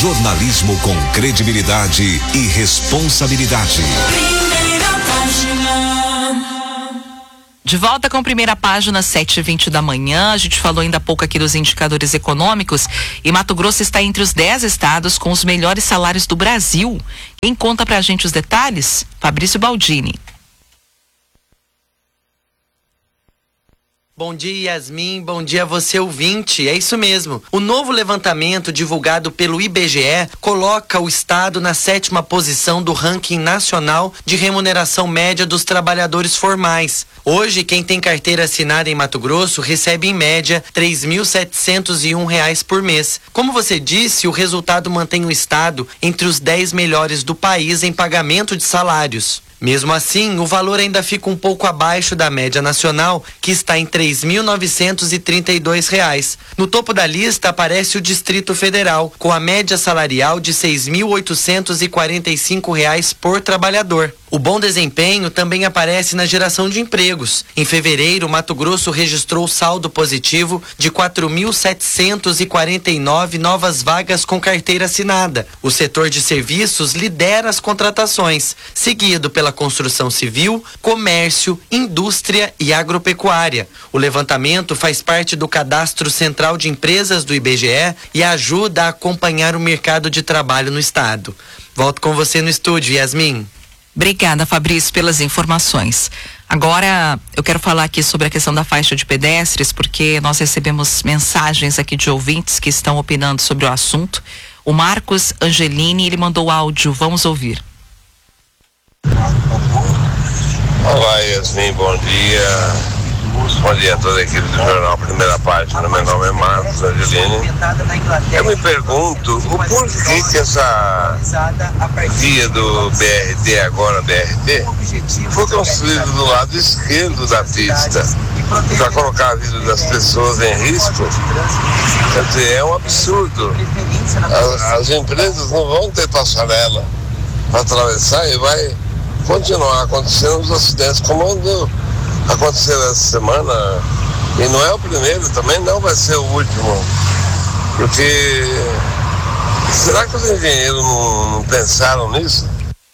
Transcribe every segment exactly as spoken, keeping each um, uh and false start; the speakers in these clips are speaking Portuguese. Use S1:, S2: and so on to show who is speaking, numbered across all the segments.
S1: Jornalismo com credibilidade e responsabilidade. Primeira
S2: página. De volta com a primeira página, sete e vinte da manhã. A gente falou ainda há pouco aqui dos indicadores econômicos e Mato Grosso está entre os dez estados com os melhores salários do Brasil. Quem conta pra gente os detalhes? Fabrício Baldini.
S3: Bom dia, Yasmin. Bom dia, você ouvinte. É isso mesmo. O novo levantamento divulgado pelo I B G E coloca o estado na sétima posição do ranking nacional de remuneração média dos trabalhadores formais. Hoje, quem tem carteira assinada em Mato Grosso recebe em média três mil setecentos e um reais por mês. Como você disse, o resultado mantém o estado entre os dez melhores do país em pagamento de salários. Mesmo assim, o valor ainda fica um pouco abaixo da média nacional, que está em três mil novecentos e trinta e dois reais. No topo da lista aparece o Distrito Federal, com a média salarial de seis mil oitocentos e quarenta e cinco reais por trabalhador. O bom desempenho também aparece na geração de empregos. Em fevereiro, Mato Grosso registrou saldo positivo de quatro mil setecentos e quarenta e nove novas vagas com carteira assinada. O setor de serviços lidera as contratações, seguido pela construção civil, comércio, indústria e agropecuária. O levantamento faz parte do Cadastro Central de Empresas do I B G E e ajuda a acompanhar o mercado de trabalho no estado. Volto com você no estúdio, Yasmin.
S2: Obrigada, Fabrício, pelas informações. Agora, eu quero falar aqui sobre a questão da faixa de pedestres, porque nós recebemos mensagens aqui de ouvintes que estão opinando sobre o assunto. O Marcos Angelini, ele mandou áudio, vamos ouvir.
S4: Olá, Yasmin, bom dia. Bom dia a toda a equipe do Jornal Primeira Página. Meu nome é Marcos Angelini. Eu me pergunto o porquê que essa via do B R T, agora B R T, foi construída do lado esquerdo da pista para colocar a vida das pessoas em risco. Quer dizer, é um absurdo. As, as empresas não vão ter passarela para atravessar e vai continuar acontecendo os acidentes como andou. Aconteceu essa semana, e não é o primeiro, também não vai ser o último, porque será que os engenheiros não, não pensaram nisso?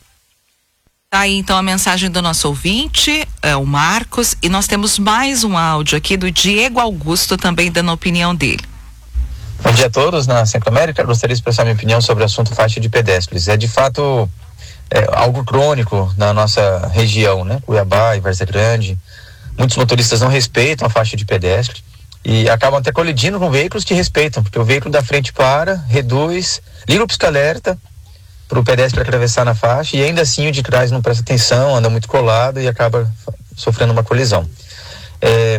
S2: Tá aí então a mensagem do nosso ouvinte, é, o Marcos, e nós temos mais um áudio aqui do Diego Augusto também dando a opinião dele.
S5: Bom dia a todos, na Centro América, gostaria de expressar minha opinião sobre o assunto faixa de pedestres. É de fato é, algo crônico na nossa região, né? Cuiabá e Várzea Grande. Muitos motoristas não respeitam a faixa de pedestre e acabam até colidindo com veículos que respeitam, porque o veículo da frente para, reduz, liga o pisca-alerta para o pedestre atravessar na faixa e ainda assim o de trás não presta atenção, anda muito colado e acaba sofrendo uma colisão. É,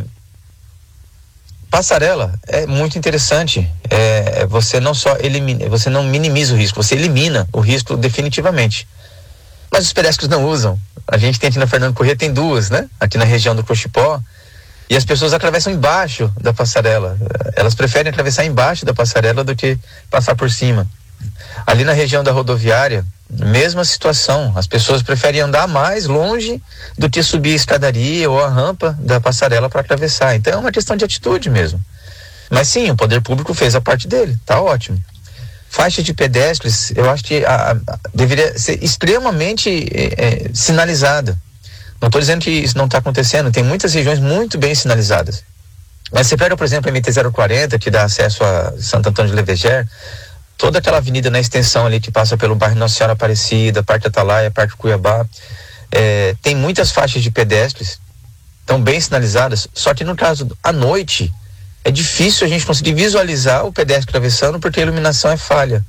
S5: passarela é muito interessante, é, você não só elimina, você não minimiza o risco, você elimina o risco definitivamente. Mas os pedestres não usam. A gente tem aqui na Fernando Corrêa, tem duas, né? Aqui na região do Cochipó. E as pessoas atravessam embaixo da passarela. Elas preferem atravessar embaixo da passarela do que passar por cima. Ali na região da rodoviária, mesma situação. As pessoas preferem andar mais longe do que subir a escadaria ou a rampa da passarela para atravessar. Então é uma questão de atitude mesmo. Mas sim, o poder público fez a parte dele. Tá ótimo. Faixa de pedestres, eu acho que a, a, deveria ser extremamente é, sinalizada. Não estou dizendo que isso não está acontecendo, tem muitas regiões muito bem sinalizadas. Mas você pega, por exemplo, a M T zero quarenta, que dá acesso a Santo Antônio de Leveger, toda aquela avenida na extensão ali que passa pelo bairro Nossa Senhora Aparecida, Parque Atalaia, Parque Cuiabá, é, tem muitas faixas de pedestres, estão bem sinalizadas, só que no caso, à noite, é difícil a gente conseguir visualizar o pedestre atravessando porque a iluminação é falha.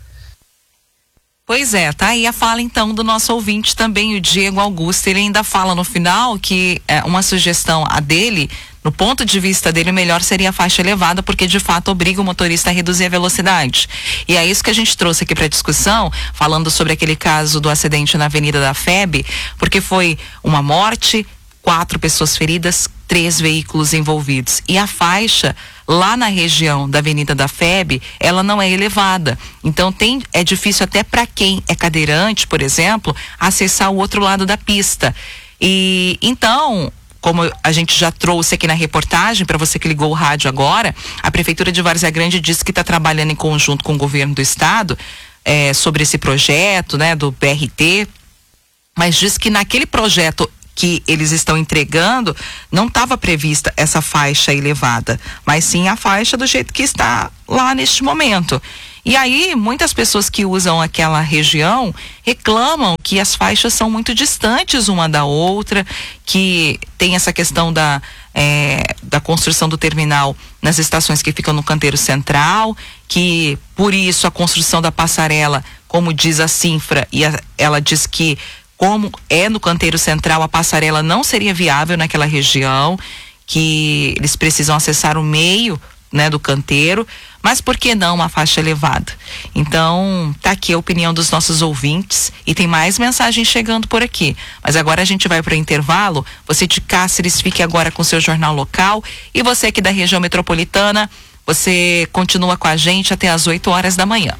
S2: Pois é, tá aí a fala então do nosso ouvinte também, o Diego Augusto. Ele ainda fala no final que é, uma sugestão a dele, no ponto de vista dele, o melhor seria a faixa elevada, porque de fato obriga o motorista a reduzir a velocidade. E é isso que a gente trouxe aqui para discussão, falando sobre aquele caso do acidente na Avenida da F E B, porque foi uma morte, quatro pessoas feridas, três veículos envolvidos. E a faixa lá na região da Avenida da F E B, ela não é elevada. Então tem, é difícil até para quem é cadeirante, por exemplo, acessar o outro lado da pista. E então, como a gente já trouxe aqui na reportagem, para você que ligou o rádio agora, a Prefeitura de Várzea Grande disse que está trabalhando em conjunto com o governo do estado é, sobre esse projeto, né, do B R T, mas diz que naquele projeto que eles estão entregando não estava prevista essa faixa elevada, mas sim a faixa do jeito que está lá neste momento. E aí, muitas pessoas que usam aquela região reclamam que as faixas são muito distantes uma da outra, que tem essa questão da, é, da construção do terminal nas estações que ficam no canteiro central, que por isso a construção da passarela, como diz a Cinfra, e a, ela diz que como é no canteiro central, a passarela não seria viável naquela região, que eles precisam acessar o meio, né, do canteiro, mas por que não uma faixa elevada? Então, tá aqui a opinião dos nossos ouvintes e tem mais mensagens chegando por aqui. Mas agora a gente vai para o intervalo. Você de Cáceres, fique agora com o seu jornal local, e você aqui da região metropolitana, você continua com a gente até às oito horas da manhã.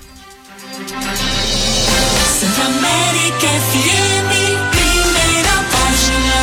S6: América F M, primeira página.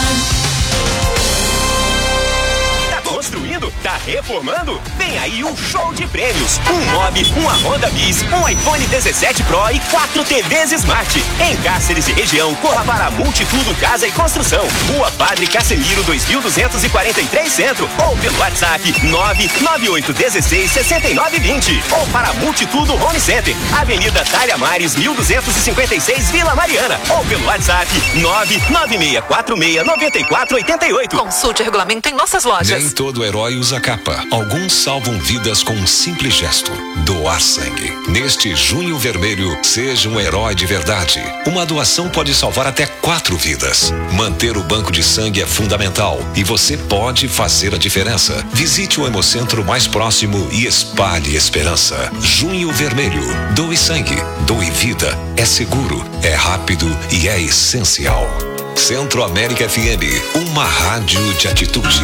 S7: Tá construindo? Tá reformando? Vem aí um show de prêmios. Um Mob, uma Honda Bis, um iPhone dezessete Pro e quatro T Vs Smart. Em Cáceres e região, corra para a Multitudo Casa e Construção. Rua Padre Casemiro, dois mil duzentos e quarenta e três Centro. Ou pelo WhatsApp nove nove oito um seis, seis nove dois zero. Ou para Multitudo Home Center. Avenida Dália Mares, mil duzentos e cinquenta e seis, Vila Mariana. Ou pelo WhatsApp nove nove seis quatro seis, nove quatro oito oito.
S2: Consulte o regulamento em nossas lojas.
S1: Nem todo herói usa capa. Alguns salvam vidas com um simples gesto: doar sangue. Neste Junho Vermelho, seja um herói de verdade. Uma doação pode salvar até quatro vidas. Manter o banco de sangue é fundamental e você pode fazer a diferença. Visite o Hemocentro mais próximo e espalhe esperança. Junho Vermelho. Doe sangue, doe vida. É seguro, é rápido e é essencial. Centro América F M, uma rádio de atitude.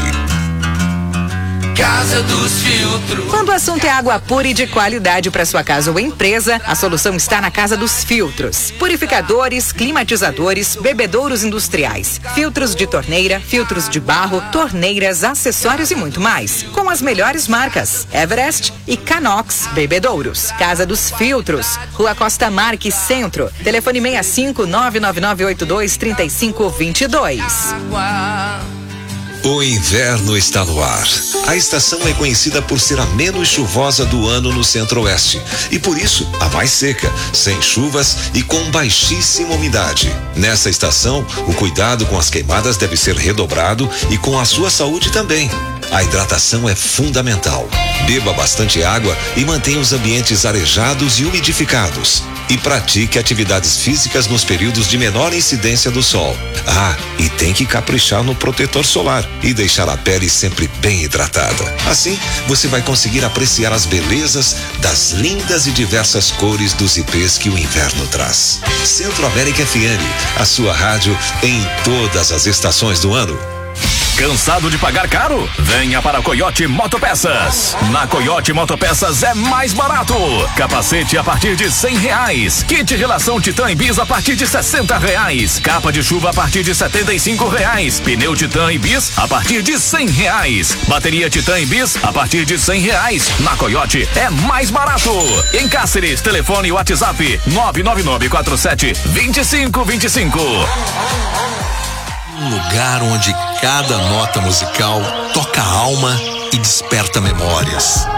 S6: Casa dos Filtros.
S8: Quando o assunto é água pura e de qualidade para sua casa ou empresa, a solução está na Casa dos Filtros. Purificadores, climatizadores, bebedouros industriais, filtros de torneira, filtros de barro, torneiras, acessórios e muito mais. Com as melhores marcas: Everest e Canox Bebedouros. Casa dos Filtros, Rua Costa Marques, Centro. Telefone seis cinco nove nove nove oito dois três cinco dois dois.
S1: O inverno está no ar. A estação é conhecida por ser a menos chuvosa do ano no Centro-Oeste e por isso a mais seca, sem chuvas e com baixíssima umidade. Nessa estação, o cuidado com as queimadas deve ser redobrado e com a sua saúde também. A hidratação é fundamental. Beba bastante água e mantenha os ambientes arejados e umidificados. E pratique atividades físicas nos períodos de menor incidência do sol. Ah, e tem que caprichar no protetor solar e deixar a pele sempre bem hidratada. Assim, você vai conseguir apreciar as belezas das lindas e diversas cores dos ipês que o inverno traz. Centro América F M, a sua rádio em todas as estações do ano.
S7: Cansado de pagar caro? Venha para a Coyote Motopeças. Na Coyote Motopeças é mais barato. Capacete a partir de cem reais. Kit relação Titan e Bis a partir de sessenta reais. Capa de chuva a partir de setenta e cinco reais. Pneu Titan e Bis a partir de cem reais. Bateria Titan e Bis a partir de cem reais. Na Coyote é mais barato. Em Cáceres, telefone WhatsApp nove nove nove quatro sete dois cinco dois cinco.
S9: Um lugar onde cada nota musical toca a alma e desperta memórias.